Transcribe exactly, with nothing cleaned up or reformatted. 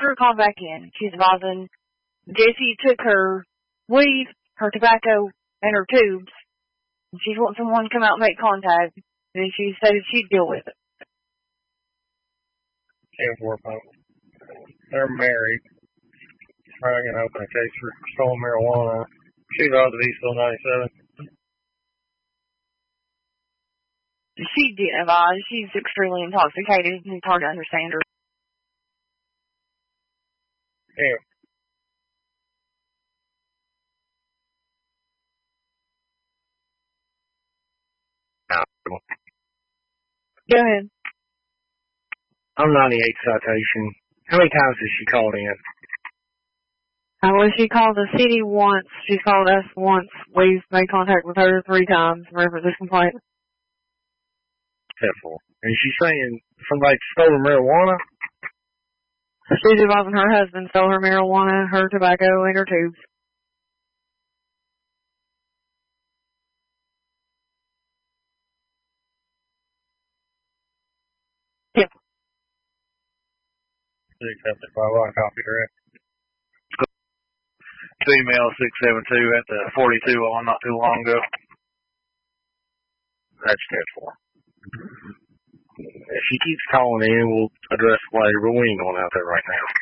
her to call back in. She's advising Jessie took her weed, her tobacco, and her tubes. And she wants someone to come out and make contact. And she said she'd deal with it. ten four folks. They're married. Trying to open a case for stolen marijuana. She's out of Eastville ninety-seven. She didn't advise. She's extremely intoxicated, and it's hard to understand her. Yeah. Go ahead. I'm ninety-eight citation. How many times has she called in? Uh, well, she called the city once. She's called us once. We've made contact with her three times in reference to this complaint. Careful. And she's saying somebody stole her marijuana? She's advising her husband stole her marijuana, her tobacco, and her tubes. Yep. six seven five, I copied her. Female six seven two at the forty-two on not too long ago. That's ten four. If she keeps calling in, we'll address it later, but we ain't going out there right now.